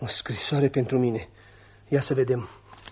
O scrisoare pentru mine. Ia să vedem.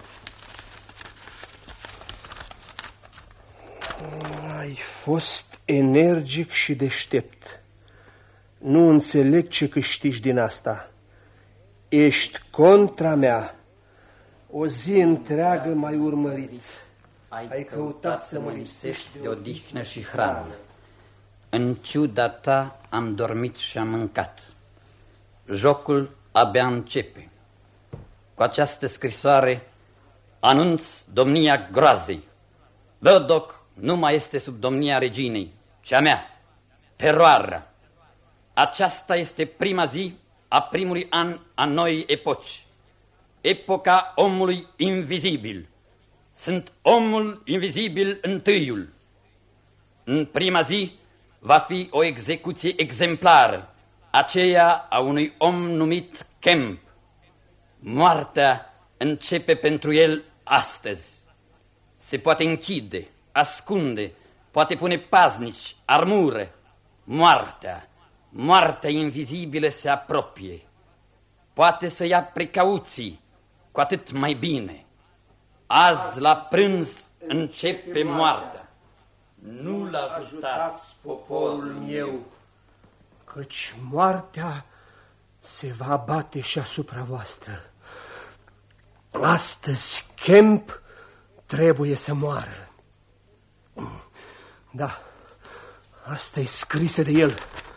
Ai fost energic și deștept. Nu înțeleg ce câștigi din asta. Ești contra mea. O zi întreagă m-ai urmărit. Ai căutat să mă lipsești de odihnă și hrană. În ciuda ta am dormit și am mâncat. Jocul abia începe. Cu această scrisoare anunț domnia groazei. Lădoc nu mai este sub domnia reginei, ci a mea, teroarea. Aceasta este prima zi a primului an a noii epoci. Epoca omului invizibil. Sunt omul invizibil întâiul. În prima zi va fi o execuție exemplară, aceea a unui om numit Kemp. Moartea începe pentru el astăzi. Se poate închide, ascunde, poate pune paznici, armură. Moartea invizibilă se apropie. Poate să ia precauții, cu atât mai bine. Azi la prânz începe moartea. Nu-l ajutați, poporul meu, căci moartea se va abate și asupra voastră. Astăzi Kemp trebuie să moară. Da, asta e scrisă de el.